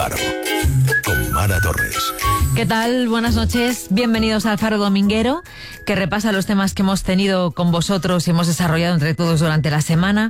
Faro, con Mara Torres. ¿Qué tal? Buenas noches. Bienvenidos al Faro Dominguero, que repasa los temas que hemos tenido con vosotros y hemos desarrollado entre todos durante la semana.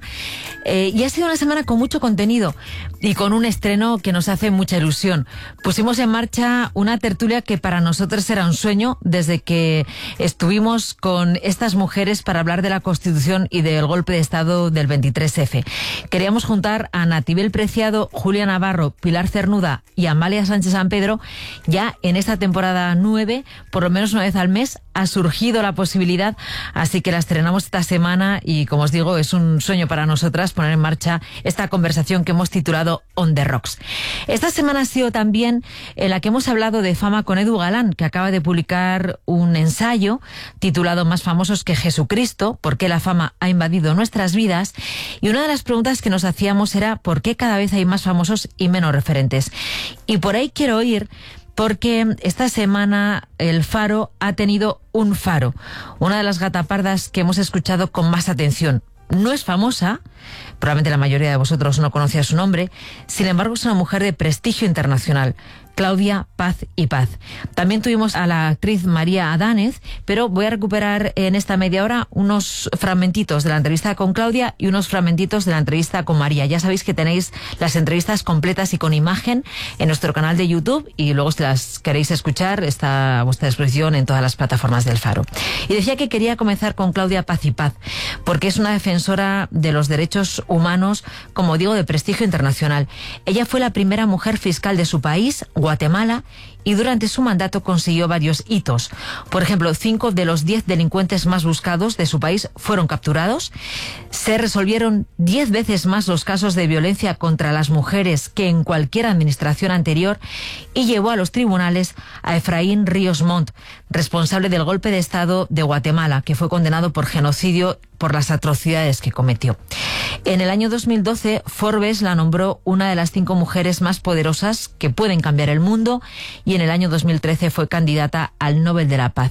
Y ha sido una semana con mucho contenido y con un estreno que nos hace mucha ilusión. Pusimos en marcha una tertulia que para nosotros era un sueño desde que estuvimos con estas mujeres para hablar de la Constitución y del golpe de Estado del 23F. Queríamos juntar a Natibel Preciado, Julia Navarro, Pilar Cernuda y Amalia Sánchez San Pedro. Ya en esta temporada 9, por lo menos una vez al mes, ha surgido la posibilidad, así que la estrenamos esta semana y, como os digo, es un sueño para nosotras poner en marcha esta conversación que hemos titulado On the Rocks. Esta semana ha sido también en la que hemos hablado de fama con Edu Galán, que acaba de publicar un ensayo titulado Más famosos que Jesucristo, ¿por qué la fama ha invadido nuestras vidas? Y una de las preguntas que nos hacíamos era ¿por qué cada vez hay más famosos y menos referentes? Y por ahí quiero ir, porque esta semana el Faro ha tenido un faro, una de las gatapardas que hemos escuchado con más atención. No es famosa, probablemente la mayoría de vosotros no conocía su nombre, sin embargo es una mujer de prestigio internacional, Claudia Paz y Paz. También tuvimos a la actriz María Adánez, pero voy a recuperar en esta media hora unos fragmentitos de la entrevista con Claudia y unos fragmentitos de la entrevista con María. Ya sabéis que tenéis las entrevistas completas y con imagen en nuestro canal de YouTube y luego si las queréis escuchar está a vuestra disposición en todas las plataformas del Faro. Y decía que quería comenzar con Claudia Paz y Paz, porque es una defensora de los derechos humanos, como digo, de prestigio internacional. Ella fue la primera mujer fiscal de su país, Guatemala, y durante su mandato consiguió varios hitos. Por ejemplo, 5 de los 10 delincuentes más buscados de su país fueron capturados. Se resolvieron 10 veces más los casos de violencia contra las mujeres que en cualquier administración anterior, y llevó a los tribunales a Efraín Ríos Montt, responsable del golpe de Estado de Guatemala, que fue condenado por genocidio por las atrocidades que cometió. En el año 2012, Forbes la nombró una de las 5 mujeres más poderosas que pueden cambiar el mundo, y en el año 2013 fue candidata al Nobel de la Paz.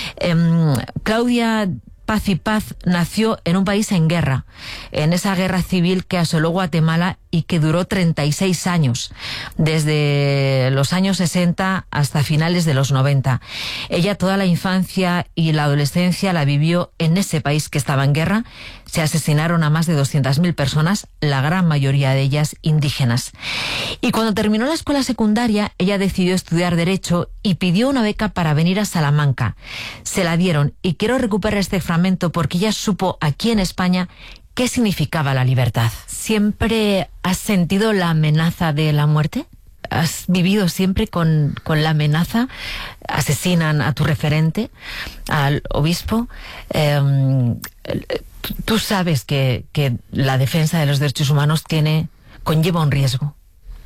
Claudia Paz y Paz nació en un país en guerra, en esa guerra civil que asoló Guatemala y que duró 36 años, desde los años 60 hasta finales de los 90. Ella toda la infancia y la adolescencia la vivió en ese país que estaba en guerra. Se asesinaron a más de 200.000 personas, la gran mayoría de ellas indígenas. Y cuando terminó la escuela secundaria, ella decidió estudiar Derecho y pidió una beca para venir a Salamanca. Se la dieron, y quiero recuperar este fragmento porque ella supo aquí en España qué significaba la libertad. ¿Siempre has sentido la amenaza de la muerte? ¿Has vivido siempre con la amenaza? Asesinan a tu referente, al obispo. Tú sabes que la defensa de los derechos humanos conlleva un riesgo.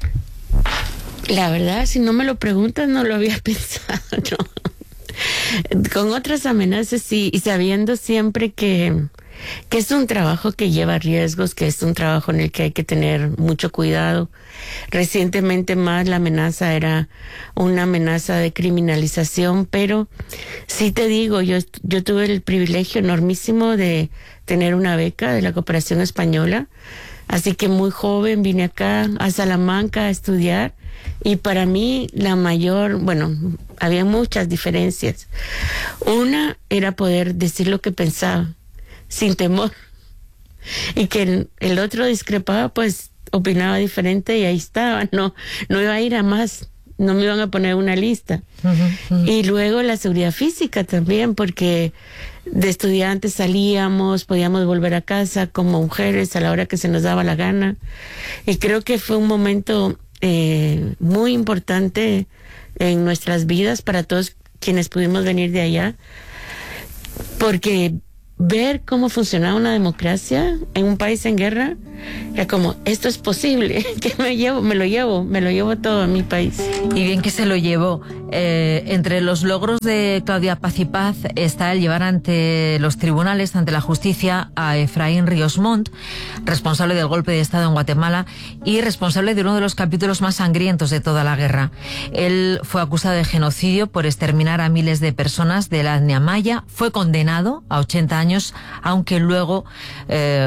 La verdad, si no me lo preguntas, no lo había pensado, no. Con otras amenazas sí, y sabiendo siempre que es un trabajo que lleva riesgos, que es un trabajo en el que hay que tener mucho cuidado. Recientemente más la amenaza era una amenaza de criminalización, pero sí te digo, yo tuve el privilegio enormísimo de tener una beca de la Cooperación Española, así que muy joven vine acá a Salamanca a estudiar, y para mí había muchas diferencias. Una era poder decir lo que pensaba sin temor, y que el otro discrepaba, pues opinaba diferente y ahí estaba, no iba a ir a más, no me iban a poner una lista. Y luego la seguridad física también, porque de estudiantes salíamos, podíamos volver a casa como mujeres a la hora que se nos daba la gana, y creo que fue un momento muy importante en nuestras vidas para todos quienes pudimos venir de allá, porque ver cómo funcionaba una democracia en un país en guerra, era como, esto es posible, que me lo llevo todo a mi país. Y bien que se lo llevó. Entre los logros de Claudia Paz y Paz está el llevar ante los tribunales, ante la justicia, a Efraín Ríos Montt, responsable del golpe de Estado en Guatemala y responsable de uno de los capítulos más sangrientos de toda la guerra. Él fue acusado de genocidio por exterminar a miles de personas de la etnia maya, fue condenado a 80 años, aunque luego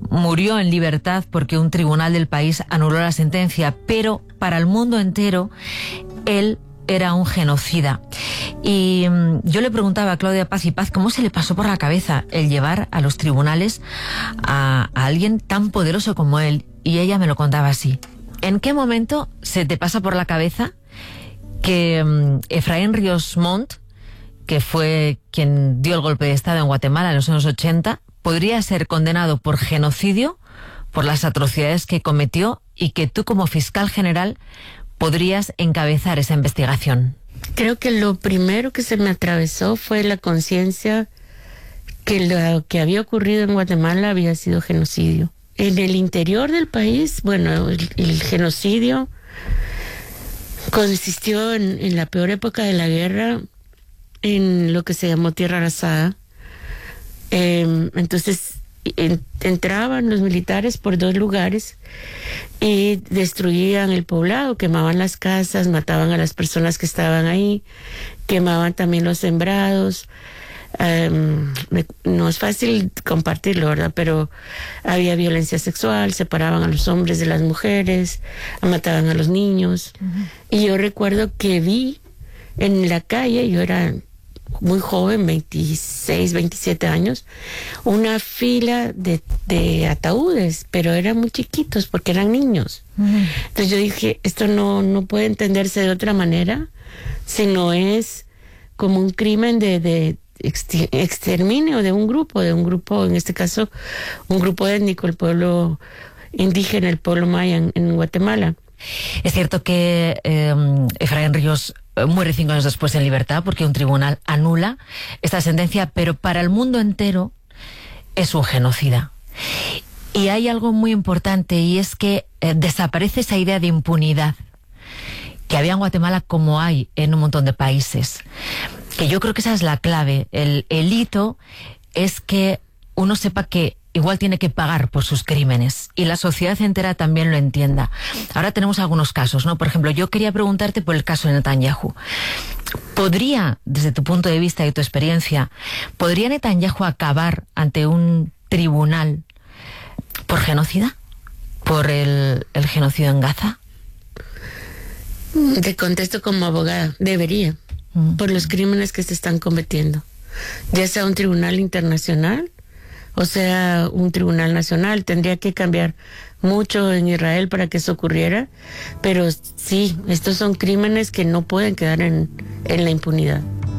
murió en libertad porque un tribunal del país anuló la sentencia, pero para el mundo entero él era un genocida. Y yo le preguntaba a Claudia Paz y Paz cómo se le pasó por la cabeza el llevar a los tribunales a alguien tan poderoso como él, y ella me lo contaba así. ¿En qué momento se te pasa por la cabeza que Efraín Ríos Montt, que fue quien dio el golpe de Estado en Guatemala en los años 80, podría ser condenado por genocidio, por las atrocidades que cometió, y que tú como fiscal general podrías encabezar esa investigación? Creo que lo primero que se me atravesó fue la conciencia que lo que había ocurrido en Guatemala había sido genocidio. En el interior del país, bueno, el genocidio consistió en la peor época de la guerra, en lo que se llamó tierra arrasada. Entonces entraban los militares por 2 lugares y destruían el poblado, quemaban las casas, mataban a las personas que estaban ahí, quemaban también los sembrados. No es fácil compartirlo, ¿verdad? Pero había violencia sexual, separaban a los hombres de las mujeres, mataban a los niños. Y yo recuerdo que vi en la calle, yo era muy joven, 26, 27 años, una fila de ataúdes, pero eran muy chiquitos porque eran niños. Entonces yo dije, esto no puede entenderse de otra manera, sino es como un crimen de exterminio de un grupo, en este caso, un grupo étnico, el pueblo indígena, el pueblo maya en Guatemala. Es cierto que Efraín Ríos muere 5 años después en libertad porque un tribunal anula esta sentencia, pero para el mundo entero es un genocida. Y hay algo muy importante, y es que desaparece esa idea de impunidad que había en Guatemala, como hay en un montón de países. Que yo creo que esa es la clave. El hito es que uno sepa que igual tiene que pagar por sus crímenes, y la sociedad entera también lo entienda. Ahora tenemos algunos casos, ¿no? Por ejemplo, yo quería preguntarte por el caso de Netanyahu. ¿Podría, desde tu punto de vista y tu experiencia, podría Netanyahu acabar ante un tribunal por genocida? ¿Por el genocidio en Gaza? Te contesto como abogada, debería, por los crímenes que se están cometiendo. Ya sea un tribunal internacional, o sea, un tribunal nacional. Tendría que cambiar mucho en Israel para que eso ocurriera, pero sí, estos son crímenes que no pueden quedar en la impunidad.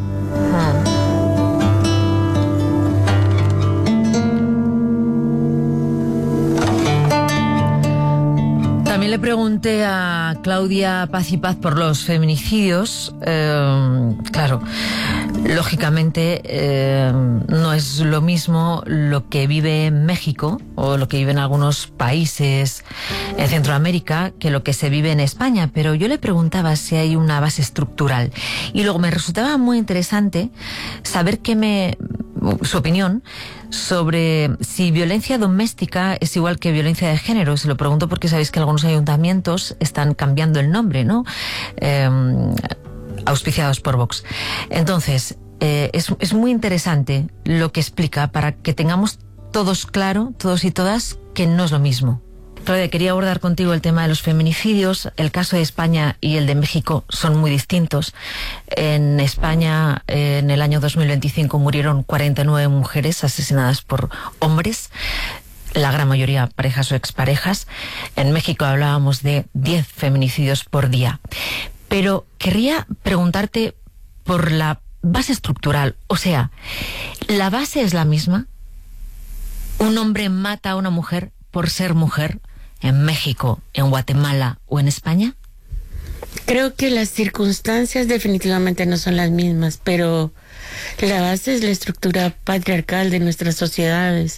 También le pregunté a Claudia Paz y Paz por los feminicidios. Claro, lógicamente no es lo mismo lo que vive en México o lo que vive en algunos países en Centroamérica que lo que se vive en España, pero yo le preguntaba si hay una base estructural, y luego me resultaba muy interesante saber su opinión sobre si violencia doméstica es igual que violencia de género. Se lo pregunto porque sabéis que algunos ayuntamientos están cambiando el nombre, ¿no? Auspiciados por Vox. Entonces, es muy interesante lo que explica para que tengamos todos claro, todos y todas, que no es lo mismo. Claudia, quería abordar contigo el tema de los feminicidios. El caso de España y el de México son muy distintos. En España, en el año 2025, murieron 49 mujeres asesinadas por hombres, la gran mayoría parejas o exparejas. En México hablábamos de 10 feminicidios por día. Pero querría preguntarte por la base estructural. O sea, ¿la base es la misma? ¿Un hombre mata a una mujer por ser mujer en México, en Guatemala o en España? Creo que las circunstancias definitivamente no son las mismas, pero la base es la estructura patriarcal de nuestras sociedades.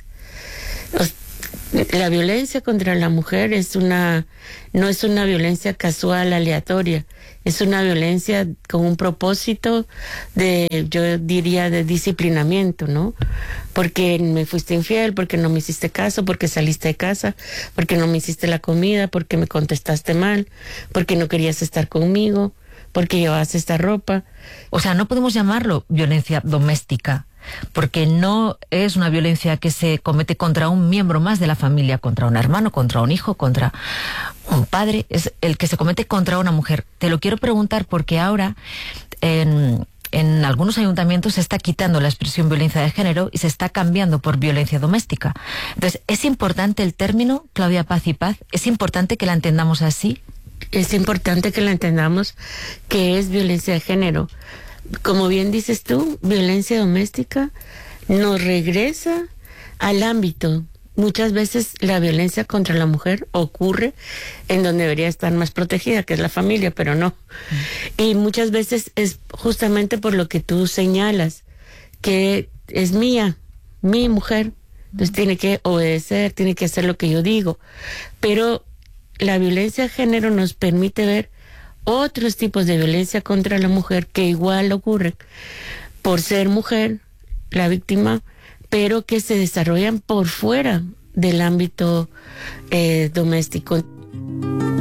La violencia contra la mujer no es una violencia casual, aleatoria. Es una violencia con un propósito yo diría, de disciplinamiento, ¿no? Porque me fuiste infiel, porque no me hiciste caso, porque saliste de casa, porque no me hiciste la comida, porque me contestaste mal, porque no querías estar conmigo, porque llevabas esta ropa. O sea, no podemos llamarlo violencia doméstica, porque no es una violencia que se comete contra un miembro más de la familia, contra un hermano, contra un hijo, contra un padre, es el que se comete contra una mujer. Te lo quiero preguntar porque ahora en algunos ayuntamientos se está quitando la expresión violencia de género y se está cambiando por violencia doméstica. Entonces, ¿es importante el término, Claudia Paz y Paz? ¿Es importante que la entendamos así? Es importante que la entendamos que es violencia de género. Como bien dices tú, violencia doméstica nos regresa al ámbito. Muchas veces la violencia contra la mujer ocurre en donde debería estar más protegida, que es la familia, pero no. Y muchas veces es justamente por lo que tú señalas, que es mía, mi mujer, entonces tiene que obedecer, tiene que hacer lo que yo digo. Pero la violencia de género nos permite ver otros tipos de violencia contra la mujer que igual ocurren por ser mujer, la víctima, pero que se desarrollan por fuera del ámbito doméstico.